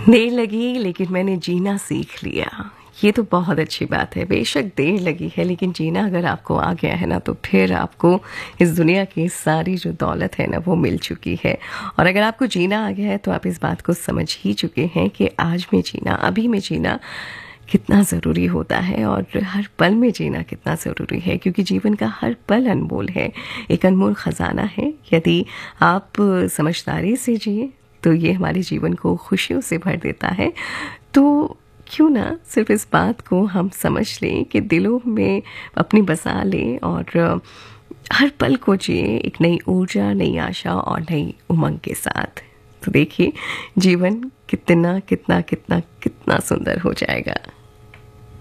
देर लगी लेकिन मैंने जीना सीख लिया। ये तो बहुत अच्छी बात है। बेशक देर लगी है लेकिन जीना अगर आपको आ गया है ना, तो फिर आपको इस दुनिया की सारी जो दौलत है ना वो मिल चुकी है। और अगर आपको जीना आ गया है तो आप इस बात को समझ ही चुके हैं कि आज में जीना, अभी में जीना कितना ज़रूरी होता है और हर पल में जीना कितना ज़रूरी है, क्योंकि जीवन का हर पल अनमोल है, एक अनमोल ख़जाना है। यदि आप समझदारी से जिए तो ये हमारे जीवन को खुशियों से भर देता है। तो क्यों ना सिर्फ इस बात को हम समझ लें कि दिलों में अपनी बसा लें और हर पल को जिए एक नई ऊर्जा, नई आशा और नई उमंग के साथ। तो देखिए जीवन कितना कितना कितना कितना सुंदर हो जाएगा।